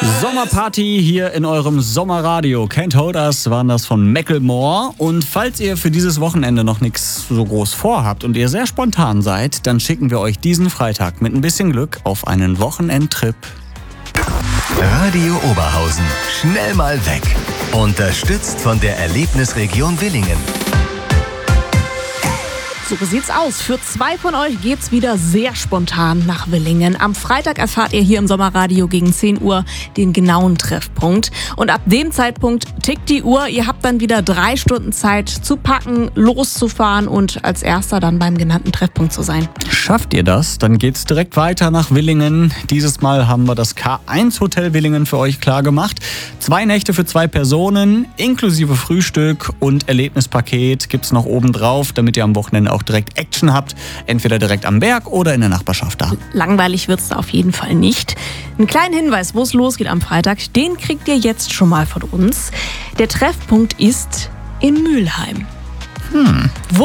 Sommerparty hier in eurem Sommerradio. Can't Hold Us waren das von Macklemore. Und falls ihr für dieses Wochenende noch nichts so groß vorhabt und ihr sehr spontan seid, dann schicken wir euch diesen Freitag mit ein bisschen Glück auf einen Wochenendtrip. Radio Oberhausen. Schnell mal weg. Unterstützt von der Erlebnisregion Willingen. So sieht's aus. Für 2 von euch geht's wieder sehr spontan nach Willingen. Am Freitag erfahrt ihr hier im Sommerradio gegen 10 Uhr den genauen Treffpunkt. Und ab dem Zeitpunkt tickt die Uhr. Ihr habt dann wieder 3 Stunden Zeit zu packen, loszufahren und als Erster dann beim genannten Treffpunkt zu sein. Schafft ihr das, dann geht's direkt weiter nach Willingen. Dieses Mal haben wir das K1 Hotel Willingen für euch klar gemacht. 2 Nächte für 2 Personen, inklusive Frühstück und Erlebnispaket gibt's noch oben drauf, damit ihr am Wochenende auch direkt Action habt. Entweder direkt am Berg oder in der Nachbarschaft da. Langweilig wird's da auf jeden Fall nicht. Einen kleinen Hinweis, wo es losgeht am Freitag, den kriegt ihr jetzt schon mal von uns. Der Treffpunkt ist in Mülheim.